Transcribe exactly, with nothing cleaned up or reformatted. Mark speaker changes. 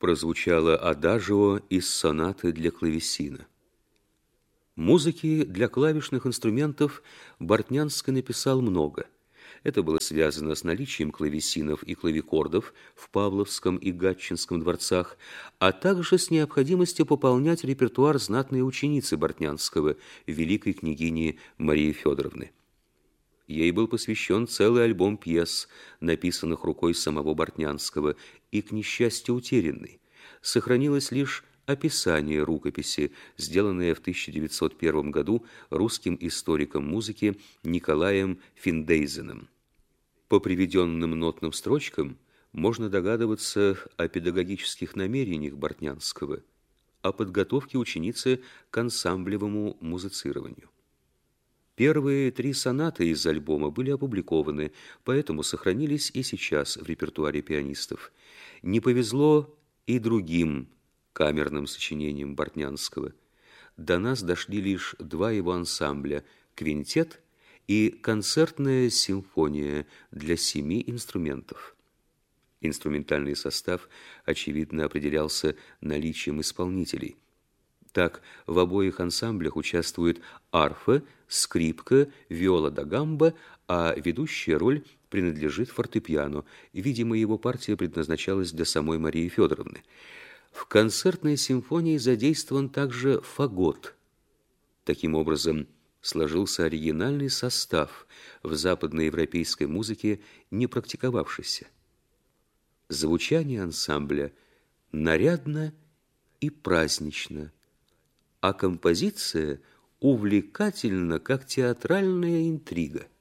Speaker 1: прозвучало адажио из сонаты для клавесина. Музыки для клавишных инструментов Бортнянский написал много. Это было связано с наличием клавесинов и клавикордов в Павловском и Гатчинском дворцах, а также с необходимостью пополнять репертуар знатной ученицы Бортнянского, великой княгини Марии Федоровны. Ей был посвящен целый альбом пьес, написанных рукой самого Бортнянского, и, к несчастью, утерянный. Сохранилось лишь описание рукописи, сделанное в тысяча девятьсот первом году русским историком музыки Николаем Финдейзеном. По приведенным нотным строчкам можно догадываться о педагогических намерениях Бортнянского, о подготовке ученицы к ансамблевому музицированию. Первые три сонаты из альбома были опубликованы, поэтому сохранились и сейчас в репертуаре пианистов. Не повезло и другим камерным сочинениям Бортнянского. До нас дошли лишь два его ансамбля – квинтет и концертная симфония для семи инструментов. Инструментальный состав, очевидно, определялся наличием исполнителей. Так, в обоих ансамблях участвуют арфа, скрипка, виола да гамба, а ведущая роль принадлежит фортепиано. Видимо, его партия предназначалась для самой Марии Федоровны. В концертной симфонии задействован также фагот. Таким образом, сложился оригинальный состав в западноевропейской музыке, не практиковавшийся. Звучание ансамбля нарядно и празднично, а композиция увлекательна, как театральная интрига.